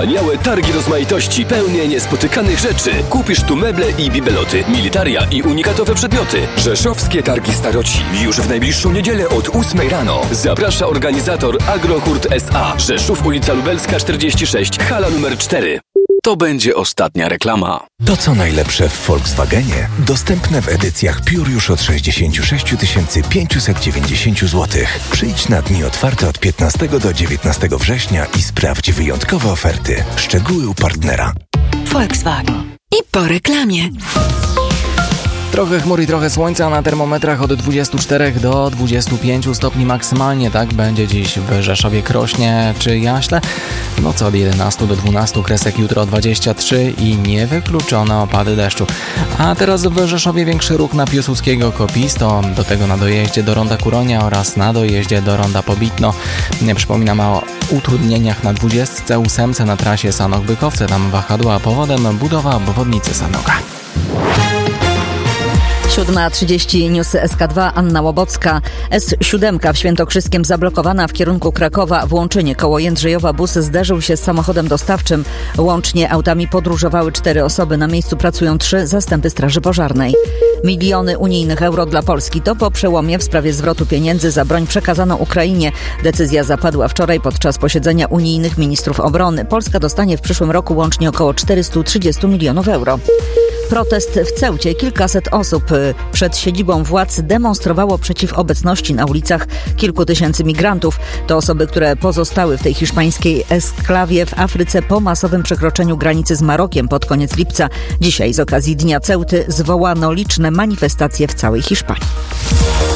Wspaniałe targi rozmaitości, pełne niespotykanych rzeczy. Kupisz tu meble i bibeloty, militaria i unikatowe przedmioty. Rzeszowskie Targi Staroci. Już w najbliższą niedzielę od 8 rano. Zaprasza organizator Agrohurt S.A. Rzeszów, ulica Lubelska 46, hala numer 4. To będzie ostatnia reklama. To co najlepsze w Volkswagenie dostępne w edycjach Pure już od 66 590 zł. Przyjdź na dni otwarte od 15 do 19 września i sprawdź wyjątkowe oferty. Szczegóły u partnera. Volkswagen. I po reklamie. Trochę chmur i trochę słońca, na termometrach od 24 do 25 stopni maksymalnie. Tak będzie dziś w Rzeszowie, Krośnie czy Jaśle. W nocy od 11 do 12, Kresek jutro 23 i niewykluczone opady deszczu. A teraz w Rzeszowie większy ruch na Piłsudskiego Kopisto, do tego na dojeździe do Ronda Kuronia oraz na dojeździe do Ronda Pobitno. Przypominam o utrudnieniach na 28 na trasie Sanok-Bykowce, tam wahadła, powodem budowa obwodnicy Sanoka. 7:30 Newsy SK2, Anna Łobocka. S7 w Świętokrzyskiem zablokowana w kierunku Krakowa. W Łączynie koło Jędrzejowa bus zderzył się z samochodem dostawczym. Łącznie autami podróżowały 4 osoby. Na miejscu pracują 3 zastępy Straży Pożarnej. Miliony unijnych euro dla Polski to po przełomie w sprawie zwrotu pieniędzy za broń przekazaną Ukrainie. Decyzja zapadła wczoraj podczas posiedzenia unijnych ministrów obrony. Polska dostanie w przyszłym roku łącznie około 430 milionów euro. Protest w Ceucie. Kilkaset osób przed siedzibą władz demonstrowało przeciw obecności na ulicach kilku tysięcy migrantów. To osoby, które pozostały w tej hiszpańskiej eksklawie w Afryce po masowym przekroczeniu granicy z Marokiem pod koniec lipca. Dzisiaj z okazji Dnia Ceuty zwołano liczne manifestacje w całej Hiszpanii.